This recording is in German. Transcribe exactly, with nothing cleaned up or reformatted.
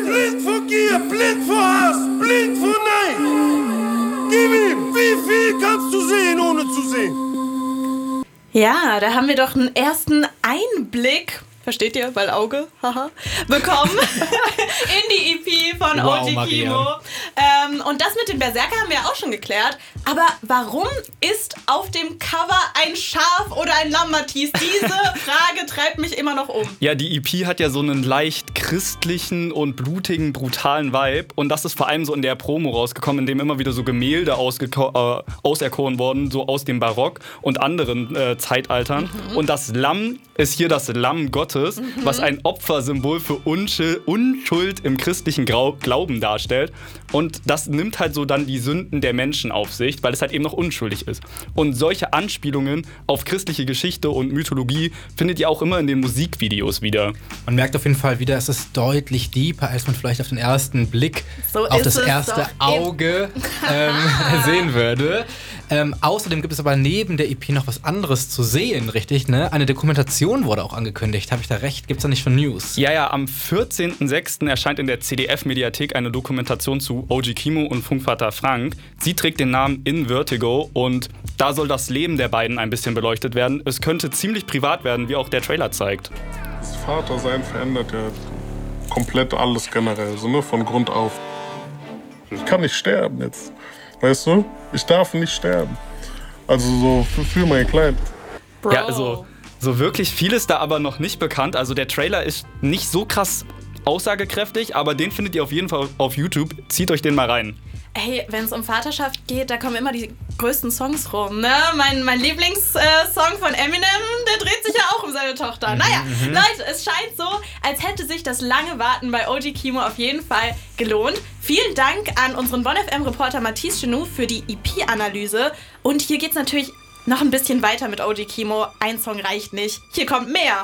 Blind vor Gier, blind vor Hass, blind vor Neid. Gib ihm, wie viel kannst du sehen, ohne zu sehen? Ja, da haben wir doch einen ersten Einblick, versteht ihr, weil Auge, haha, bekommen in die E P von wow, O G Maria. Kimo. Ähm, und das mit dem Berserker haben wir auch schon geklärt. Aber warum ist auf dem Cover ein Schaf oder ein Lamm, Matthias? Diese Frage treibt mich immer noch um. Ja, die E P hat ja so einen leicht christlichen und blutigen, brutalen Vibe. Und das ist vor allem so in der Promo rausgekommen, in dem immer wieder so Gemälde ausgeko- äh, auserkoren wurden, so aus dem Barock und anderen äh, Zeitaltern. Mhm. Und das Lamm ist hier das Lamm Gottes, mhm. was ein Opfersymbol für Unschuld, Unschuld im christlichen Grau- Glauben darstellt. Und das nimmt halt so dann die Sünden der Menschen auf sich, weil es halt eben noch unschuldig ist. Und solche Anspielungen auf christliche Geschichte und Mythologie findet ihr auch immer in den Musikvideos wieder. Man merkt auf jeden Fall wieder, es ist deutlich deeper, als man vielleicht auf den ersten Blick, so auf das erste Auge ähm, sehen würde. Ähm, außerdem gibt es aber neben der E P noch was anderes zu sehen, richtig? Ne? Eine Dokumentation wurde auch angekündigt. Habe ich da recht? Gibt es da nicht schon News? Ja, ja, am vierzehnten sechsten erscheint in der C D F-Mediathek eine Dokumentation zu O G Kimo und Funkvater Frank. Sie trägt den Namen In Vertigo und da soll das Leben der beiden ein bisschen beleuchtet werden. Es könnte ziemlich privat werden, wie auch der Trailer zeigt. Das Vatersein verändert ja komplett alles generell, so nur von Grund auf. Ich kann nicht sterben jetzt, weißt du? Ich darf nicht sterben. Also so für, für meine Kleinen. Bro. Ja, also so wirklich viel ist da aber noch nicht bekannt. Also der Trailer ist nicht so krass aussagekräftig, aber den findet ihr auf jeden Fall auf YouTube. Zieht euch den mal rein. Hey, wenn es um Vaterschaft geht, da kommen immer die größten Songs rum, ne? Mein, mein Lieblingssong äh, von Eminem, der dreht sich ja auch um seine Tochter. Mhm, naja, mhm. Leute, es scheint so, als hätte sich das lange Warten bei O G Kimo auf jeden Fall gelohnt. Vielen Dank an unseren Bonn F M-Reporter Matthias Genou für die E P-Analyse. Und hier geht's natürlich noch ein bisschen weiter mit O G Kimo. Ein Song reicht nicht. Hier kommt mehr.